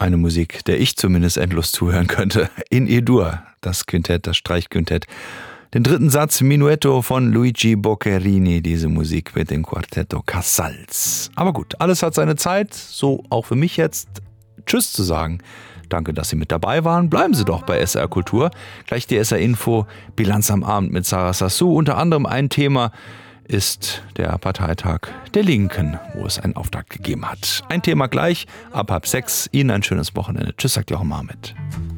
eine Musik, der ich zumindest endlos zuhören könnte. In E-Dur, das Quintett, das Streichquintett. Den dritten Satz, Minuetto von Luigi Boccherini, diese Musik mit dem Quartetto Casals. Aber gut, alles hat seine Zeit, so auch für mich jetzt. Tschüss zu sagen. Danke, dass Sie mit dabei waren. Bleiben Sie doch bei SR Kultur. Gleich die SR Info, Bilanz am Abend mit Sarah Sassou. Unter anderem ein Thema ist der Parteitag der Linken, wo es einen Auftakt gegeben hat. Ein Thema gleich, ab 5:30. Ihnen ein schönes Wochenende. Tschüss, sagt Jochen Marmit.